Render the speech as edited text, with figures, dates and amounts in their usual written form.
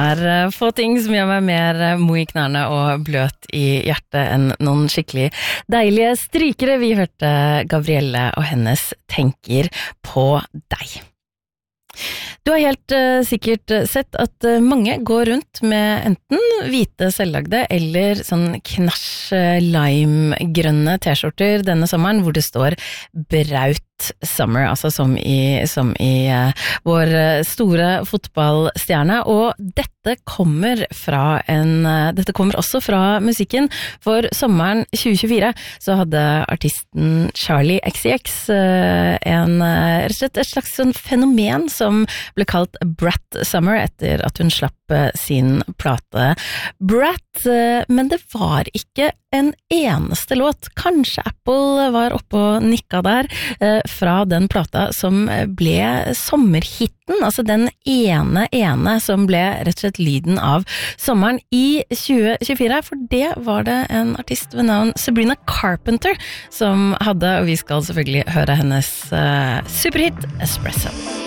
få ting som gjør meg mer mo i knærne og bløt i hjertet enn noen skikkelig deilige strykere. Vi hørte Gabrielle og hennes Tenker på deg. Du har helt sikkert sett at mange går rundt med enten hvite selvlagde eller sånn knasj lime-grønne t-skjorter denne sommeren hvor det står Braut Summer, altså som i vår store fotballstjerne, og dette kommer også fra musikken, for sommeren 2024 så hadde artisten Charlie XCX rett og slett et slags sånn fenomen som ble kalt Brat Summer etter at hun slapp sin plate Brat, men det var ikke en eneste låt. Kanskje Apple var oppe og nikka der fra den plata som ble sommerhitten, altså den ene som ble rett og slett lyden av sommeren i 2024, for det var det en artist ved navn Sabrina Carpenter som hadde, og vi skal selvfølgelig høre hennes superhit Espresso.